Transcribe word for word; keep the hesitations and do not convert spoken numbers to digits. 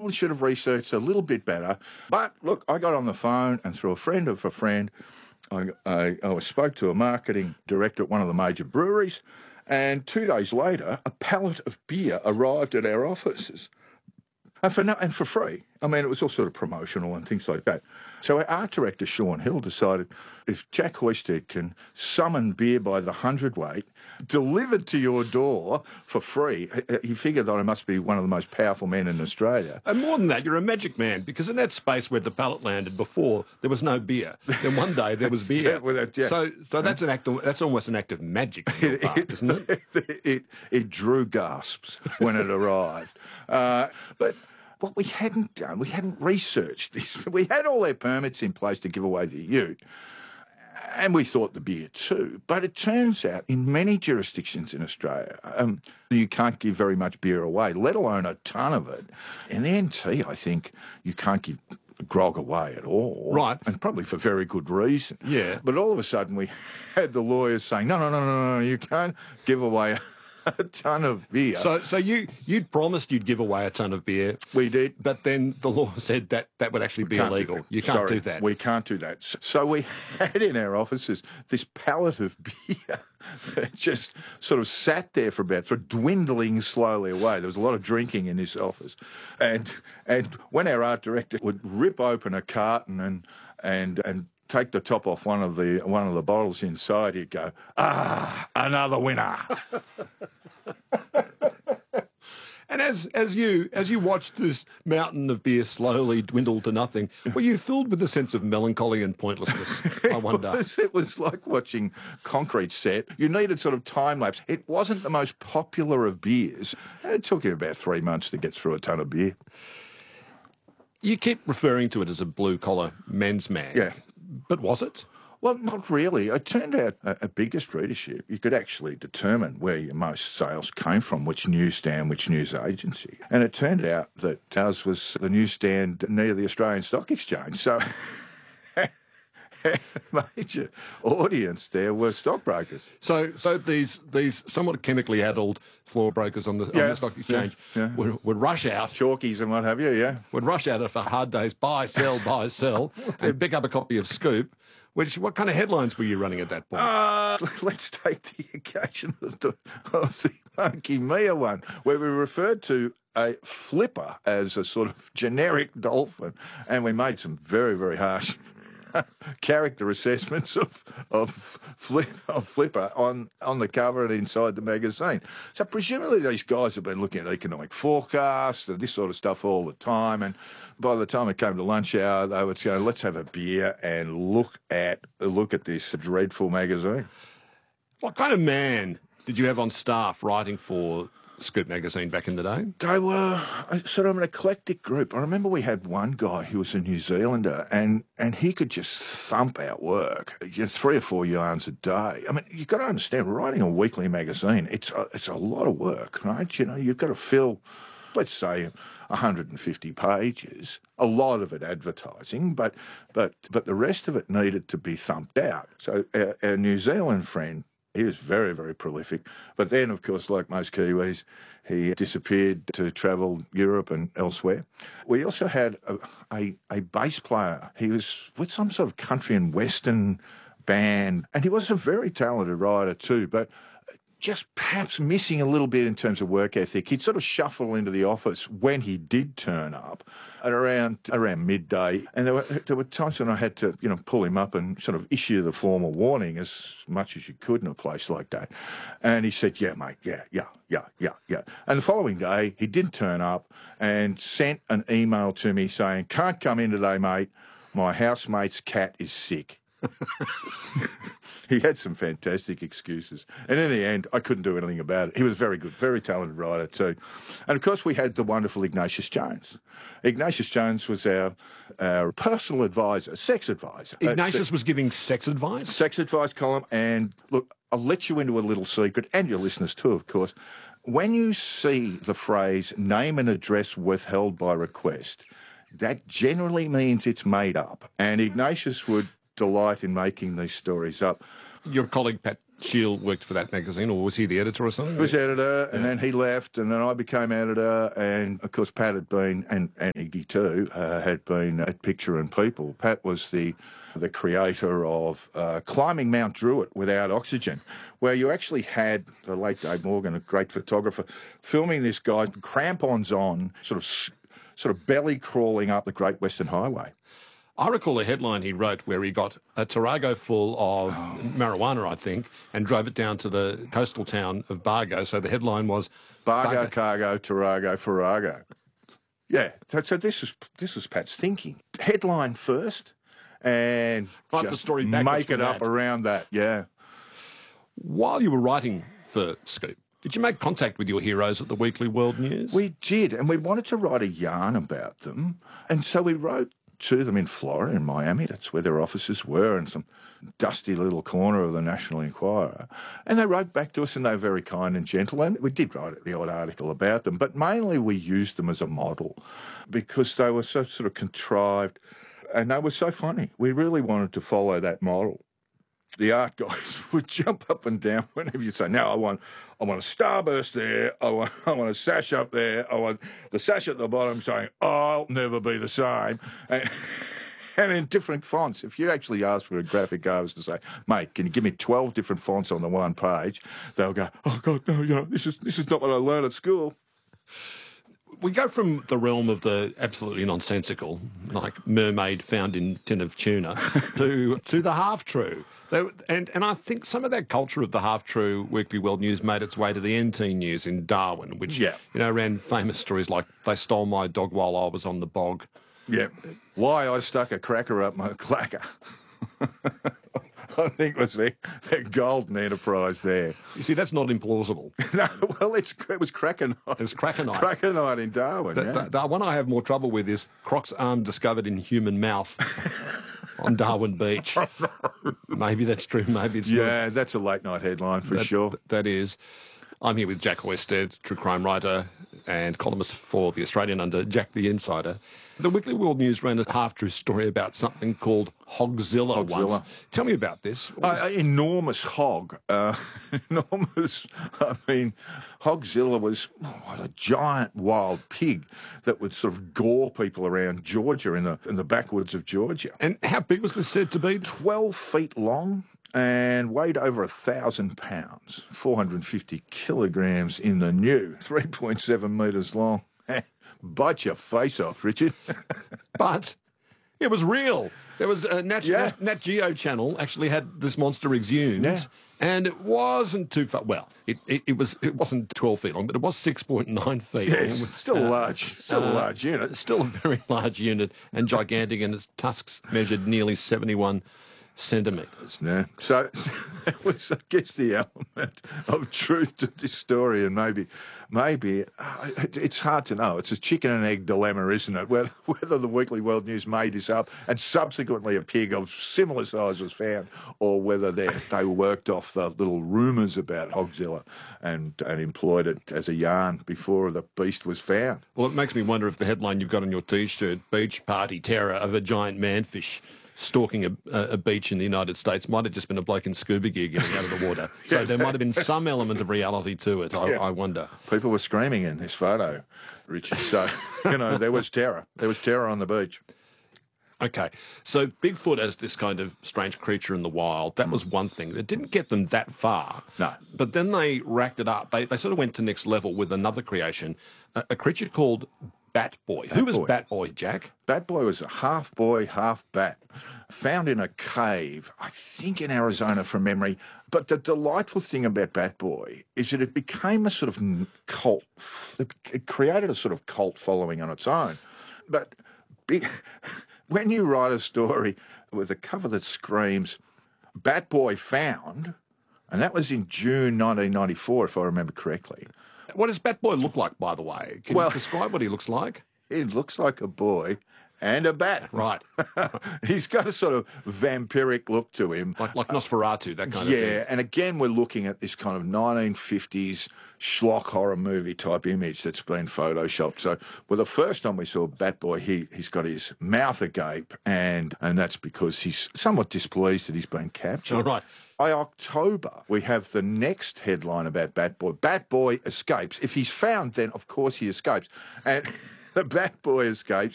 probably should have researched a little bit better. But look, I got on the phone and through a friend of a friend, I, I, I spoke to a marketing director at one of the major breweries, and two days later, a pallet of beer arrived at our offices. And for, no, and for free. I mean, it was all sort of promotional and things like that. So our art director, Sean Hill, decided if Jack Hoisted can summon beer by the hundredweight, delivered to your door for free, he figured that I must be one of the most powerful men in Australia. And more than that, you're a magic man, because in that space where the pallet landed before, there was no beer. Then one day there was beer. Yeah, well, that- yeah. So, so that's an act. Of, that's almost an act of magic, on your part, isn't it? it, it, it drew gasps when it arrived. Uh, but what we hadn't done, we hadn't researched this. We had all their permits in place to give away the ute, and we thought the beer too. But it turns out in many jurisdictions in Australia, um, you can't give very much beer away, let alone a ton of it. In the N T, I think you can't give grog away at all. Right. And probably for very good reason. Yeah. But all of a sudden we had the lawyers saying, no, no, no, no, no, you can't give away a ton of beer. So, so you you'd promised you'd give away a ton of beer. We did. But then the law said that that would actually be Can't do illegal. that. You can't Sorry, do that. We can't do that. So we had in our offices this pallet of beer that just sort of sat there for about, sort of dwindling slowly away. There was a lot of drinking in this office. And and when our art director would rip open a carton and and and take the top off one of the one of the bottles inside, he'd go, ah, another winner. And as as you as you watched this mountain of beer slowly dwindle to nothing, were you filled with a sense of melancholy and pointlessness? I wonder. It was, it was like watching concrete set. You needed sort of time lapse. It wasn't the most popular of beers. It took you about three months to get through a ton of beer. You keep referring to it as a blue collar men's man. Yeah. But was it? Well, not really. It turned out a, a biggest readership. You could actually determine where your most sales came from, which newsstand, which news agency. And it turned out that ours was the newsstand near the Australian Stock Exchange. So major audience there were stockbrokers. So so these these somewhat chemically addled floor brokers on the, Yeah, on the stock exchange yeah, yeah. Would, would rush out, Chalkies and what have you, yeah. would rush out for hard days, buy, sell, buy, sell, and pick up a copy of Scoop. Which, what kind of headlines were you running at that point? Uh, let's take the occasion of the, of the Monkey Mia one, where we referred to a flipper as a sort of generic dolphin, and we made some very, very harsh character assessments of of, flip, of Flipper on, on the cover and inside the magazine. So presumably these guys have been looking at economic forecasts and this sort of stuff all the time, and by the time it came to lunch hour, they would go, let's have a beer and look at look at this dreadful magazine. What kind of man did you have on staff writing for Scoop magazine back in the day? They were a- sort of an eclectic group. I remember we had one guy who was a New Zealander, and, and he could just thump out work, you know, three or four yarns a day. I mean, you've got to understand, writing a weekly magazine, it's a, it's a lot of work, right? You know, you've got to fill, let's say, one hundred fifty pages, a lot of it advertising, but but but the rest of it needed to be thumped out. So our, our New Zealand friend, he was very, very prolific. But then, of course, like most Kiwis, he disappeared to travel Europe and elsewhere. We also had a, a, a bass player. He was with some sort of country and western band, and he was a very talented writer too, but just perhaps missing a little bit in terms of work ethic. He'd sort of shuffle into the office when he did turn up at around around midday, and there were there were times when I had to, you know, pull him up and sort of issue the formal warning as much as you could in a place like that. And he said, "Yeah, mate, yeah, yeah, yeah, yeah, yeah." And the following day, he did turn up and sent an email to me saying, "Can't come in today, mate. My housemate's cat is sick." He had some fantastic excuses. And in the end, I couldn't do anything about it. He was a very good, very talented writer too. And of course, we had the wonderful Ignatius Jones. Ignatius Jones was our, our personal advisor, sex advisor. Ignatius Uh, was giving sex advice? sex advice column. And look, I'll let you into a little secret, and your listeners too, of course. When you see the phrase name and address withheld by request, that generally means it's made up. And Ignatius would delight in making these stories up. Your colleague Pat Shield worked for that magazine, or was he the editor or something? He was editor, and then he left, and then I became editor, and of course Pat had been, and, and Iggy too, uh, had been at Picture and People. Pat was the the creator of uh, Climbing Mount Druitt Without Oxygen, where you actually had the late Dave Morgan, a great photographer, filming this guy, crampons on, sort of sort of belly crawling up the Great Western Highway. I recall a headline he wrote where he got a Tarago full of oh. marijuana, I think, and drove it down to the coastal town of Bargo. So the headline was... Bargo, Bargo. Cargo, Tarago, Farrago. Yeah, so, so this is this is Pat's thinking. Headline first, and Write just the story make it up that. around that, yeah. While you were writing for Scoop, did you make contact with your heroes at the Weekly World News? We did, and we wanted to write a yarn about them. And so we wrote to them in Florida, in Miami. That's where their offices were, in some dusty little corner of the National Enquirer. And they wrote back to us, and they were very kind and gentle. And we did write the odd article about them, but mainly we used them as a model because they were so sort of contrived, and they were so funny. We really wanted to follow that model. The art guys would jump up and down whenever you say, now I want I want a starburst there, I want, I want a sash up there, I want the sash at the bottom saying, I'll never be the same. And, and in different fonts. If you actually ask for a graphic artist to say, mate, can you give me twelve different fonts on the one page? They'll go, oh, God, no, you know, this is, this is not what I learned at school. We go from the realm of the absolutely nonsensical, like mermaid found in tin of tuna, to to the half-true. They, and, and I think some of that culture of the half-true Weekly World News made its way to the N T News in Darwin, which, yeah. you know, ran famous stories like they stole my dog while I was on the bog. Yeah. Why I stuck a cracker up my clacker. I think it was their, their golden enterprise there. You see, that's not implausible. No, well, it's, it was Cracker Night. It was Cracker Night. Cracker Night in Darwin, the, yeah. the, the one I have more trouble with is Croc's arm discovered in human mouth on Darwin Beach. Maybe that's true, maybe it's yeah, not. Yeah, that's a late night headline for that, sure. That is. I'm here with Jack Hoisted, true crime writer and columnist for The Australian under Jack the Insider. The Weekly World News ran a half-true story about something called Hogzilla, Hogzilla. once. Tell me about this. Uh, enormous hog. Uh, enormous. I mean, Hogzilla was oh, what, a giant wild pig that would sort of gore people around Georgia, in the in the backwoods of Georgia. And how big was this said to be? twelve feet long and weighed over a thousand pounds, four hundred fifty kilograms in the new, three point seven metres long. Bite your face off, Richard. But it was real. There was a Nat, yeah. Nat, Nat Geo channel actually had this monster exhumed, yeah. and it wasn't too far. Well, it, it, it was it wasn't twelve feet long, but it was six point nine feet yeah, long. It's still uh, large, still uh, a large unit, still a very large unit, and gigantic, and its tusks measured nearly seventy-one centimetres. Yeah. So that was, I guess, the element of truth to this story, and maybe, maybe uh, it, it's hard to know. It's a chicken and egg dilemma, isn't it? Whether whether the Weekly World News made this up and subsequently a pig of similar size was found, or whether they they worked off the little rumours about Hogzilla and and employed it as a yarn before the beast was found. Well, it makes me wonder if the headline you've got on your T-shirt, "Beach Party Terror of a Giant Manfish stalking a, a beach in the United States," might have just been a bloke in scuba gear getting out of the water. So there might have been some element of reality to it, I, yeah. I wonder. People were screaming in this photo, Richard. So, you know, there was terror. There was terror on the beach. Okay, so Bigfoot as this kind of strange creature in the wild, that was one thing. It didn't get them that far. No. But then they racked it up. They, they sort of went to next level with another creation, a, a creature called Bat Boy. Bat Who was Boy. Bat Boy, Jack? Bat Boy was a half boy, half bat, found in a cave, I think in Arizona from memory. But the delightful thing about Bat Boy is that it became a sort of cult. It created a sort of cult following on its own. But big, when you write a story with a cover that screams, Bat Boy found, and that was in June nineteen ninety-four, if I remember correctly. What does Bat Boy look like, by the way? Can Well, you describe what he looks like? He looks like a boy, and a bat. Right. He's got a sort of vampiric look to him. Like, like Nosferatu, that kind yeah, of thing. Yeah, and again, we're looking at this kind of nineteen fifties schlock horror movie type image that's been photoshopped. So, well, the first time we saw Bat Boy, he, he's got his mouth agape, and, and that's because he's somewhat displeased that he's been captured. All right. By October, we have the next headline about Bat Boy. Bat Boy escapes. If he's found, then of course he escapes. And the Bat Boy escapes.